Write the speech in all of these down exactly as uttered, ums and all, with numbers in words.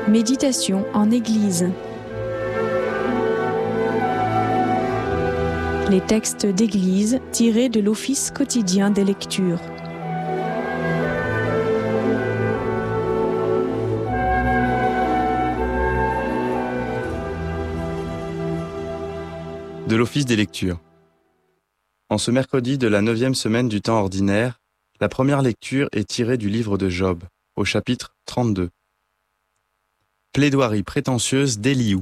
Méditation en Église. Les textes d'Église tirés de l'Office quotidien des lectures. De l'Office des lectures. En ce mercredi de la neuvième semaine du temps ordinaire, la première lecture est tirée du livre de Job, au chapitre trente-deux. Plaidoirie prétentieuse d'Éliou.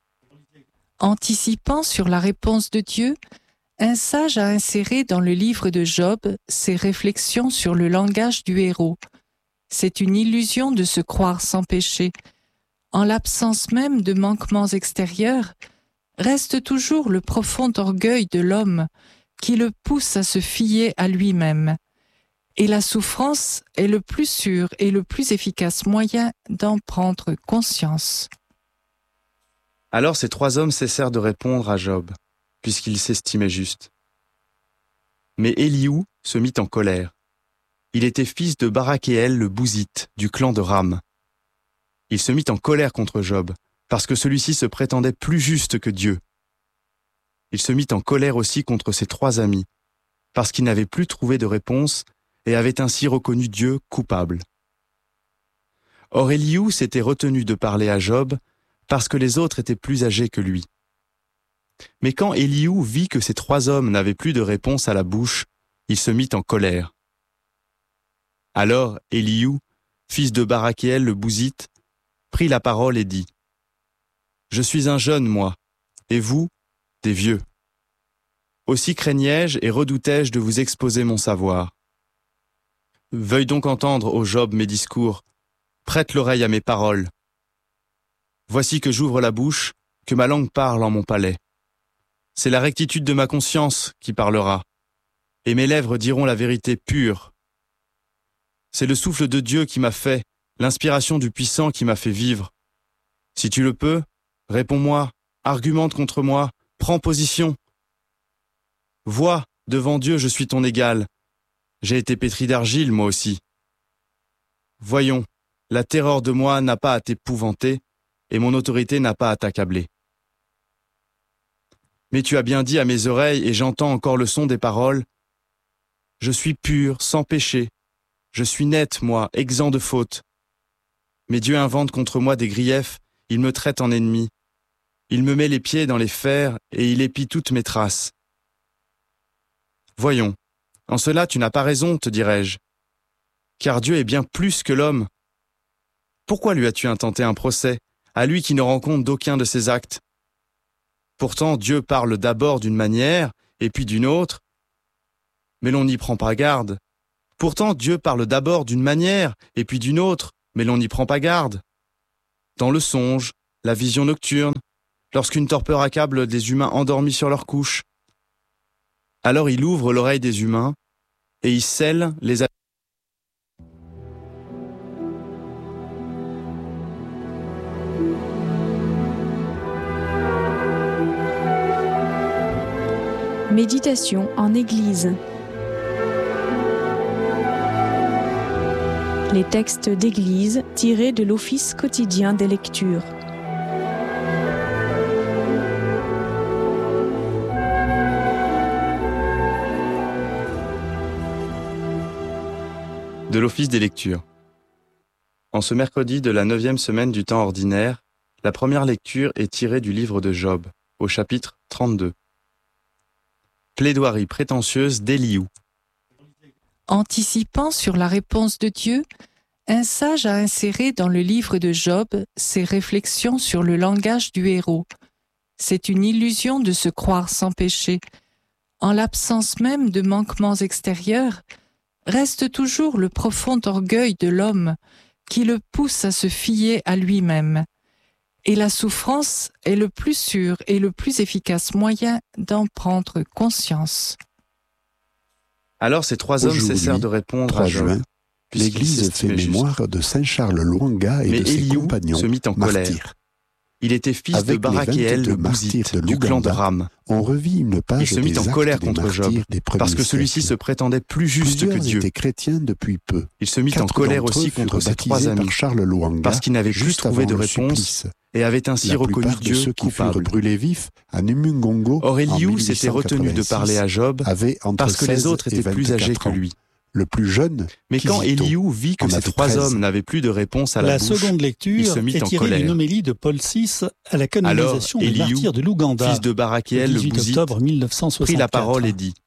Anticipant sur la réponse de Dieu, un sage a inséré dans le livre de Job ses réflexions sur le langage du héros. C'est une illusion de se croire sans péché. En l'absence même de manquements extérieurs, reste toujours le profond orgueil de l'homme qui le pousse à se fier à lui-même. Et la souffrance est le plus sûr et le plus efficace moyen d'en prendre conscience. Alors ces trois hommes cessèrent de répondre à Job, puisqu'ils s'estimaient justes. Mais Éliou se mit en colère. Il était fils de Barakéel le Bouzite, du clan de Ram. Il se mit en colère contre Job, parce que celui-ci se prétendait plus juste que Dieu. Il se mit en colère aussi contre ses trois amis, parce qu'ils n'avaient plus trouvé de réponse et avaient ainsi reconnu Dieu coupable. Or Éliou s'était retenu de parler à Job, parce que les autres étaient plus âgés que lui. Mais quand Éliou vit que ces trois hommes n'avaient plus de réponse à la bouche, il se mit en colère. Alors Éliou, fils de Barakéel le Bouzite, prit la parole et dit : « Je suis un jeune, moi, et vous, des vieux. Aussi craignais-je et redoutais-je de vous exposer mon savoir. Veuille donc entendre, ô Job, mes discours, prête l'oreille à mes paroles. Voici que j'ouvre la bouche, que ma langue parle en mon palais. C'est la rectitude de ma conscience qui parlera, et mes lèvres diront la vérité pure. C'est le souffle de Dieu qui m'a fait, l'inspiration du puissant qui m'a fait vivre. Si tu le peux, réponds-moi, argumente contre moi, prends position. Vois, devant Dieu, je suis ton égal. J'ai été pétri d'argile, moi aussi. Voyons, la terreur de moi n'a pas à t'épouvanter, et mon autorité n'a pas à t'accabler. Mais tu as bien dit à mes oreilles, et j'entends encore le son des paroles. Je suis pur, sans péché. Je suis net, moi, exempt de faute. Mais Dieu invente contre moi des griefs, il me traite en ennemi. Il me met les pieds dans les fers, et il épie toutes mes traces. Voyons, en cela tu n'as pas raison, te dirais-je. Car Dieu est bien plus que l'homme. Pourquoi lui as-tu intenté un procès, à lui qui ne rend compte d'aucun de ses actes ? Pourtant Dieu parle d'abord d'une manière, et puis d'une autre. Mais l'on n'y prend pas garde. Pourtant Dieu parle d'abord d'une manière, et puis d'une autre, mais l'on n'y prend pas garde. Dans le songe, la vision nocturne, lorsqu'une torpeur accable des humains endormis sur leur couche. Alors il ouvre l'oreille des humains, et il scelle les Méditation en Église. Les textes d'Église tirés de l'Office quotidien des lectures. De l'Office des lectures. En ce mercredi de la neuvième semaine du temps ordinaire, la première lecture est tirée du livre de Job, au chapitre trente-deux. Plaidoirie prétentieuse d'Éliou. Anticipant sur la réponse de Dieu, un sage a inséré dans le livre de Job ses réflexions sur le langage du héros. C'est une illusion de se croire sans péché. En l'absence même de manquements extérieurs, reste toujours le profond orgueil de l'homme qui le pousse à se fier à lui-même. Et la souffrance est le plus sûr et le plus efficace moyen d'en prendre conscience. Alors ces trois hommes cessèrent de répondre à Job. Juin, l'Église fait mémoire de Saint Charles Lwanga et Mais de ses Éliou compagnons se mit en colère. martyrs. Il était fils Avec de Barakéel, le bouzite, du clan de Ram. On revit une page Il se mit des en actes colère des contre martyrs Job, des premiers parce que celui-ci siècles. se prétendait plus juste Plusieurs que Dieu. étaient chrétiens depuis peu. Il se mit en Quatre colère d'entre eux aussi furent contre ses trois baptisés amis, par Charles Lwanga, parce qu'ils n'avaient plus juste trouvé de avant le réponse supplice. et avaient ainsi La reconnu plupart de Dieu ceux qui furent coupable. brûlés vifs à Numungongo Or en Eliou s'était retenu de mille huit cent parler à quatre-vingt-six Job avaient entre parce que les seize autres et étaient plus âgés vingt-quatre que ans. lui. Le plus jeune, Mais quand Kizito, Eliou vit que en ces avait trois treize. hommes n'avaient plus de réponse à la, La bouche, seconde il lecture se mit est en tirée colère. d'une homélie de Paul six à la Alors canonisation des Eliou, martyrs de l'Ouganda, fils de le Barakéel, le dix-huit bouzite, octobre mille neuf cent soixante-quatre. prit la parole et dit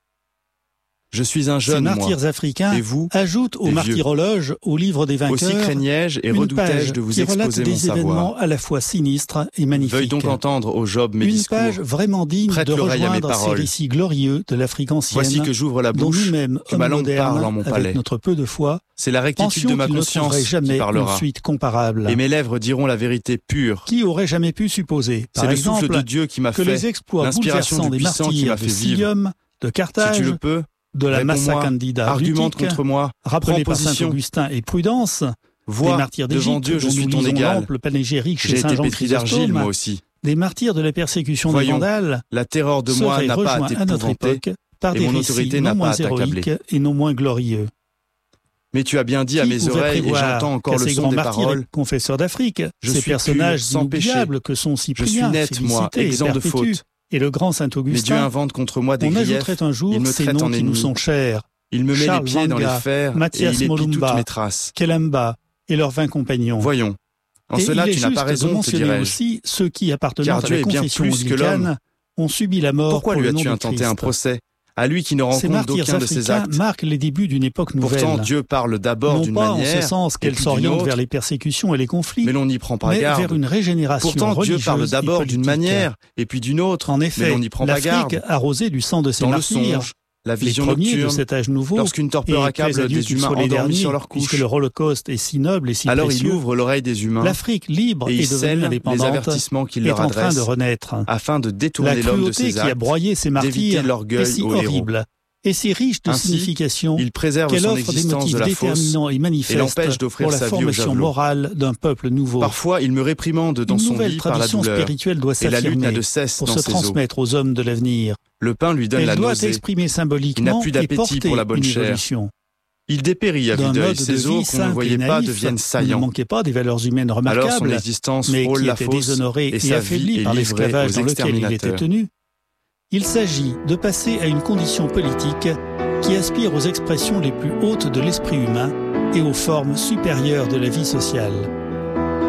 « Je suis un Ces jeune, moi, martyrs africains et vous, ajoutent au des vieux. martyrologe, au livre des aussi vainqueurs, craignais-je et une redoutais-je page de vous qui relate exposer mon des événements savoir. à la fois sinistres et magnifiques. Veuille donc entendre, ô Job, mes Une discours. page vraiment digne Prête de l'oreille à mes rejoindre ces paroles. récits glorieux de l'Afrique ancienne, Voici que j'ouvre la dont bouche, nous-mêmes, que ma hommes langue parle en modernes, mon avec palais. notre peu de foi, C'est la rectitude pensions de ma qu'il ne conscience trouverait qui jamais une parlera. suite comparable. Et mes lèvres diront la vérité pure. Qui aurait jamais pu supposer, C'est par le souffle exemple, de Dieu qui m'a que fait. les exploits l'inspiration bouleversants du des puissant qui m'a martyrs fait de vivre. Silium, de Si Carthage, tu le peux, de la Massa réponds-moi, Candida argumente Rutique, contre moi, rappelé prends par saint position. Augustin et Prudence, des vois, martyrs devant d'Égypte, Dieu, je dont suis nous ton lisons égal. l'ample panégyrique chez J'ai saint été Jean pétri d'argile, Chrysostome, moi aussi. des martyrs de la persécution des Voyons, Vandales, La terreur de moi seraient n'a pas à rejoints à notre t'épouvanter, époque par et des mon récits autorité n'a non pas moins à t'accabler. héroïques et non moins glorieux. mais tu as bien dit à Qui mes pouvait oreilles, et prévoir j'entends encore qu'à le ces son grands des martyrs paroles. et confesseurs d'Afrique, Je ces suis personnages pur, sans péché. inoubliables que sont Je suis Cyprien, net, moi, Félicité et exempt de Perpétue, faute. et le grand saint Mais Dieu Augustin, invente contre moi des on griefs, ajouterait un jour il me ces traite noms en qui nous ennemi. sont chers, il me met Charles les pieds dans Vanga, les fers, Mathias et il épie toutes Molumba, mes traces. Kelamba et leurs vingt compagnons. Voyons. En Et cela, il est tu n'as juste pas de raison, te mentionner dirais-je. aussi ceux qui, appartenant Car à Dieu la est bien confession plus que l'homme. anglicane, ont subi la mort Pourquoi pour lui le nom as-tu de intenté un Christ. procès à lui qui ne rend Ces compte martyrs d'aucun de ses africains actes? marquent les débuts d'une époque nouvelle. Pourtant, Dieu parle d'abord non d'une pas en manière, ce sens et qu'elle puis d'une s'oriente autre, vers les persécutions et les conflits, mais l'on n'y prend pas mais garde. vers une régénération Pourtant, Dieu religieuse parle et d'abord d'une politique. manière, et puis d'une autre, En mais effet, l'on n'y prend pas l'Afrique, garde. arrosée du sang de ses Dans le martyrs, songe, la les vision premiers de nocturne, cet âge nouveau, lorsqu'une et torpeur plaise à accable Dieu des qu'ils humains soient les endormis derniers, sur leur couche, puisque le Holocauste est si noble et si alors il précieux, ouvre l'oreille des humains, l'Afrique libre et et il devenue scelle les indépendante avertissements qu'il est leur en train de adresse, renaître. afin de La détourner l'homme de cruauté ses qui a actes, broyé ces d'éviter martyrs est l'orgueil si aux héros. horrible et si riche de Ainsi, signification Il préserve qu'elle son offre des existence motifs de la fausse, déterminants et et manifestes l'empêche d'offrir pour la sa vie au formation javelot. morale d'un peuple nouveau. Parfois, il me réprimande dans Une son nouvelle lit par la tradition douleur, spirituelle doit et la lutte n'a s'affirmer de cesse pour dans se ses os. transmettre aux hommes de l'avenir. Le pain lui donne Elle la doit nausée. exprimer Il n'a symboliquement plus et d'appétit porter pour la bonne une chair. évolution. Il dépérit à D'un vue d'œil, mode de ses vie os qu'on ne simple et voyait pas naïf, deviennent où il ne saillants. manquait pas des valeurs humaines Alors son remarquables, existence mais frôle qui la était fausse, déshonoré et et, sa affaibli vie par est livrée l'esclavage aux dans lequel il était exterminateurs. tenu. Il s'agit de passer à une condition politique qui aspire aux expressions les plus hautes de l'esprit humain et aux formes supérieures de la vie sociale.